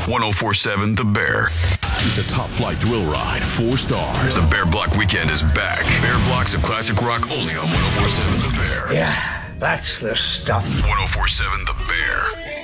1047 The Bear. It's a top flight thrill ride, 4 stars. The Bear Block Weekend is back. Bear Blocks of classic rock only on 1047 The Bear. Yeah, that's the stuff. 1047 The Bear.